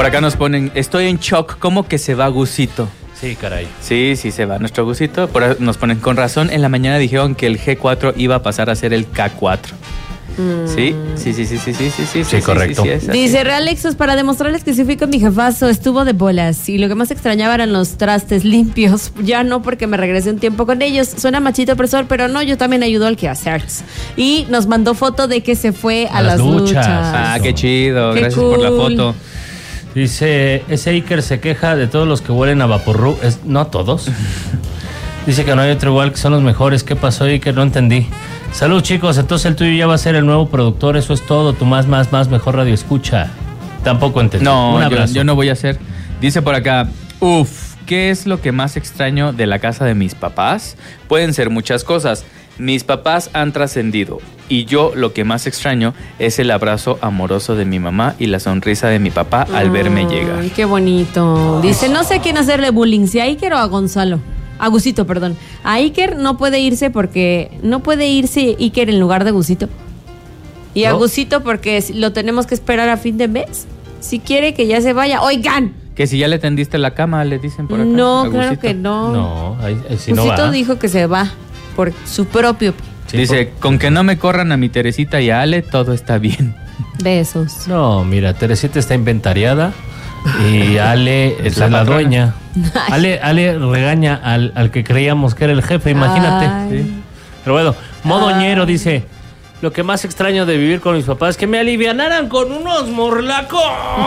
acá nos ponen, estoy en shock, ¿cómo que se va Gusito? Sí, caray. Sí, se va nuestro Gusito. Por eso nos ponen, con razón, en la mañana dijeron que el G4 iba a pasar a ser el K4. Sí, correcto. Dice Realexos, para demostrarles que sí fui con mi jefazo, estuvo de bolas y lo que más extrañaba eran los trastes limpios. Ya no, porque me regresé un tiempo con ellos. Suena machito opresor, pero no, yo también ayudo al quehacer. Y nos mandó foto de que se fue a las luchas. Ah, qué chido, qué gracias cool. por la foto. Dice, ese Iker se queja de todos los que huelen a vaporru. No todos. Dice que no hay otro igual, que son los mejores. ¿Qué pasó, Iker? No entendí. Salud, chicos. Entonces el tuyo ya va a ser el nuevo productor. Eso es todo. Tu más mejor radio escucha. Tampoco entendí. No, yo no voy a hacer. Dice por acá, ¿qué es lo que más extraño de la casa de mis papás? Pueden ser muchas cosas. Mis papás han trascendido y yo lo que más extraño es el abrazo amoroso de mi mamá y la sonrisa de mi papá al verme llegar. Qué bonito. Dice, no sé a quién hacerle bullying, si a Iker o a Gonzalo. A Gusito, perdón. A Iker no puede irse porque no puede irse Iker en lugar de Gusito. Y a Gusito porque lo tenemos que esperar a fin de mes. Si quiere que ya se vaya. Oigan. Que si ya le tendiste la cama, le dicen por acá. No, claro que no. No, si Gusito no va. dijo que se va por su propio. Sí, dice, con que no me corran a mi Teresita y a Ale, todo está bien. Besos. No, mira, Teresita está inventariada y Ale es la dueña. Ale regaña al que creíamos que era el jefe, imagínate. Sí. Pero bueno, Modoñero dice, lo que más extraño de vivir con mis papás es que me alivianaran con unos morlacos.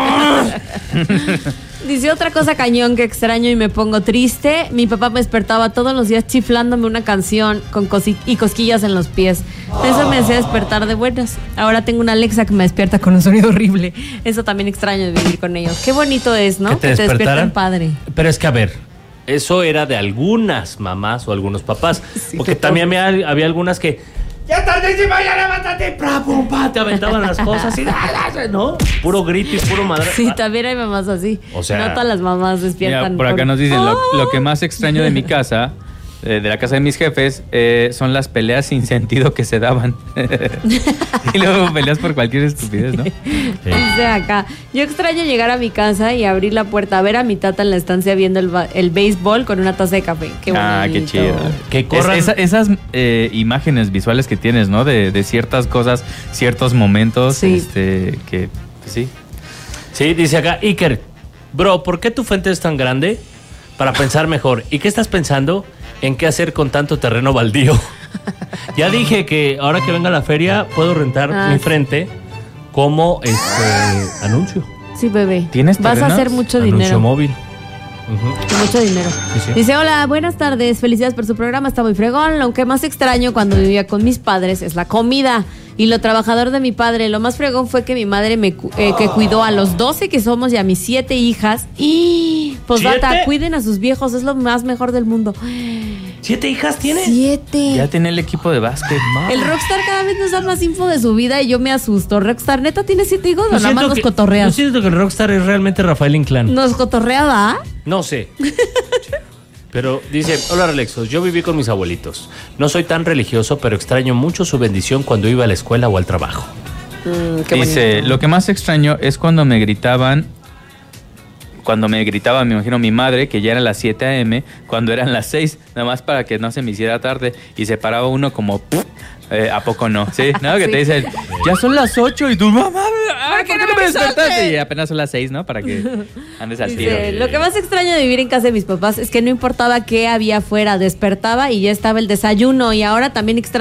Dice, otra cosa cañón que extraño y me pongo triste. Mi papá me despertaba todos los días chiflándome una canción con y cosquillas en los pies. Eso me hacía despertar de buenas. Ahora tengo una Alexa que me despierta con un sonido horrible. Eso también extraño de vivir con ellos. Qué bonito es, ¿no? Que te despierten padre. Pero es que, a ver, eso era de algunas mamás o algunos papás. Sí, porque también había algunas que... Ya tardísima, ya levántate, te aventaban las cosas y ¿no? Puro grito y puro madre. Sí, también hay mamás así. O sea, no todas las mamás despiertan. Mira, por acá nos dicen, lo que más extraño de mi casa, de la casa de mis jefes, son las peleas sin sentido que se daban. Y luego peleas por cualquier estupidez, ¿no? Sí. Dice acá, yo extraño llegar a mi casa y abrir la puerta, a ver a mi tata en la estancia viendo el béisbol con una taza de café. Qué bonito. Qué chido. Que corran. Esas imágenes visuales que tienes, ¿no? De ciertas cosas, ciertos momentos, sí. Que pues, sí. Sí, dice acá, Iker, bro, ¿por qué tu fuente es tan grande? Para pensar mejor. ¿Y qué estás pensando en qué hacer con tanto terreno baldío? Ya dije que ahora que venga la feria puedo rentar mi frente como anuncio. Sí, bebé. ¿Tienes Vas a hacer mucho dinero. Anuncio móvil. Mucho dinero. Sí. Dice, hola, buenas tardes, felicidades por su programa, está muy fregón. Lo que más extraño cuando vivía con mis padres es la comida y lo trabajador de mi padre. Lo más fregón fue que mi madre que cuidó a los 12 que somos y a mis 7 hijas. Y posdata, cuiden a sus viejos, es lo más mejor del mundo. ¿7 hijas tienes? 7. Ya tiene el equipo de básquet. El Rockstar cada vez nos da más info de su vida y yo me asusto. Rockstar, ¿neta tiene 7 hijos o nada más nos cotorrea? Yo siento que el Rockstar es realmente Rafael Inclán. ¿Nos cotorrea, va? No sé. Pero dice, hola Alexos, yo viví con mis abuelitos. No soy tan religioso, pero extraño mucho su bendición cuando iba a la escuela o al trabajo. Dice, lo que más extraño es cuando me gritaba, me imagino mi madre, que ya eran las 7 a.m., cuando eran las 6, nada más para que no se me hiciera tarde, y se paraba uno como, ¿a poco no? Sí, ¿no? Que sí. Te dicen, ya son las 8 y tú, mamá, ¿por qué no me despertaste? Y apenas son las 6, ¿no? Para que andes al tiro. Lo que más extraño de vivir en casa de mis papás es que no importaba qué había afuera, despertaba y ya estaba el desayuno, y ahora también extraño